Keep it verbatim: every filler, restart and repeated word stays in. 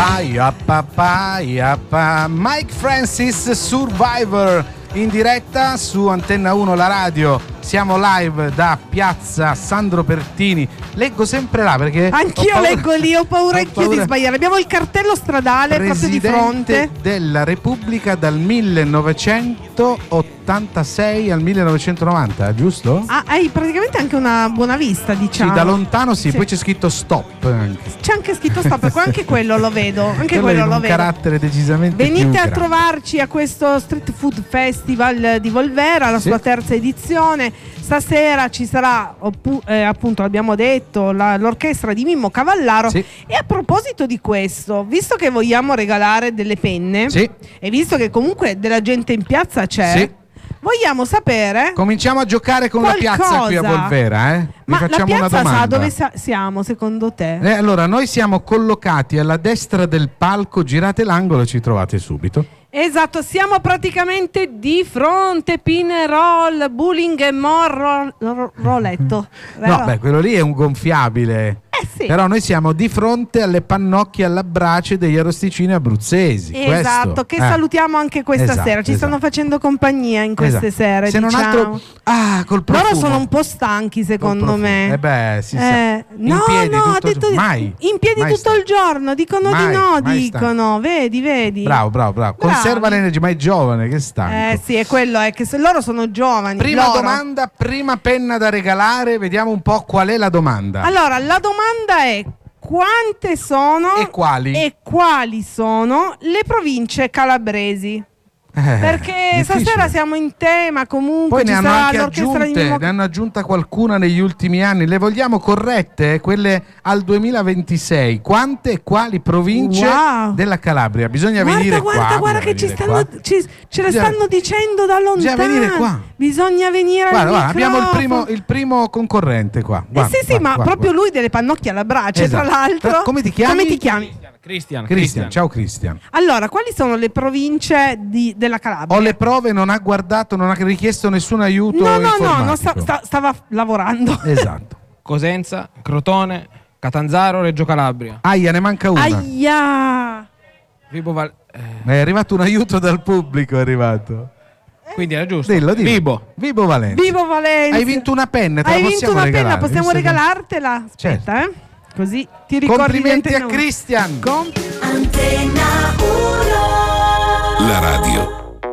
Yappa, yappa, yappa. Mike Francis, Survivor, in diretta su Antenna uno, la radio. Siamo live da Piazza Sandro Pertini. Leggo sempre là perché anch'io paura, leggo lì, ho paura ho anch'io paura. di sbagliare. Abbiamo il cartello stradale proprio di fronte. Della Repubblica dal millenovecentottantasei al millenovecentonovanta, giusto? Ah, hai praticamente anche una buona vista, diciamo. Sì, da lontano sì, sì. Poi c'è scritto stop anche. C'è anche scritto stop, anche quello lo vedo, anche quello, quello lo un vedo. Carattere decisamente Venite più a grande. trovarci a questo Street Food Festival di Volvera, la sì. sua terza edizione. Stasera ci sarà, oppu- eh, appunto, abbiamo detto, la, l'orchestra di Mimmo Cavallaro. Sì. E a proposito di questo, visto che vogliamo regalare delle penne, sì. e visto che comunque della gente in piazza c'è, sì. vogliamo sapere. Cominciamo a giocare con qualcosa. La piazza qui a Volvera, eh? Vi Ma facciamo la una piazza domanda. sa dove sa- siamo, secondo te? Eh, allora, noi siamo collocati alla destra del palco, girate l'angolo e ci trovate subito. Esatto, siamo praticamente di fronte Pin and Roll, Bowling and More ro- ro- Roletto. No, beh, quello lì è un gonfiabile. Eh sì. Però noi siamo di fronte alle pannocchie alla brace degli arrosticini abruzzesi. Esatto, questo. che Eh. salutiamo anche questa Esatto, sera. Ci esatto. stanno facendo compagnia in queste Esatto. sere. Se non diciamo. altro, ah, col profumo. Loro sono un po' stanchi, secondo Col profumo. me. Eh beh, si Eh, sa. In no, piedi no, tutto ha detto il- mai. in piedi mai tutto stanchi. il giorno. Dicono Mai, di no, mai dicono. Vedi, vedi. Bravo, bravo, bravo. Bravi. Conserva l'energia, ma è giovane, che stanco. Eh sì, è quello, è che se loro sono giovani. Prima loro. domanda, prima penna da regalare, vediamo un po' qual è la domanda. Allora, la domanda è: quante sono E quali? e quali sono le province calabresi? Eh, Perché difficile. stasera siamo in tema, comunque Poi ci ne hanno sarà anche l'orchestra di aggiunte, Mimmo. ne hanno aggiunta qualcuna negli ultimi anni. Le vogliamo corrette? eh? Quelle al duemilaventisei. Quante e quali province Wow. della Calabria? Bisogna Guarda, venire guarda, qua. guarda che bisogna ci venire stanno, qua. ci, ce le Bisogna- stanno dicendo da lontano. Bisogna venire qua. Bisogna venire al Guarda, guarda, abbiamo il microfono. primo, il primo concorrente qua. Eh Guarda, sì, sì, guarda, ma guarda, proprio guarda. lui delle pannocchie alla brace, Esatto. tra l'altro. Eh, come ti chiami? Come ti chiami? Cristian, Cristian, ciao Cristian. Allora, quali sono le province di- della Calabria? Ho le prove, non ha guardato, non ha richiesto nessun aiuto No, no, no, informatico. non sta- sta- stava lavorando. Esatto. Cosenza, Crotone, Catanzaro, Reggio Calabria. Aia, ne manca una. Aia! Vibo Val- eh, È arrivato un aiuto dal pubblico, è arrivato. quindi era giusto. Dillo, dillo. Vibo. Vibo Valencia. Vivo Valencia! Hai vinto una penna, te Hai la vinto possiamo una regalare? penna, possiamo Visto che- regalartela? Aspetta, Certo. eh. Così ti ricordi. Complimenti di a Antenna uno. Cristian. Com- Antenna uno. La radio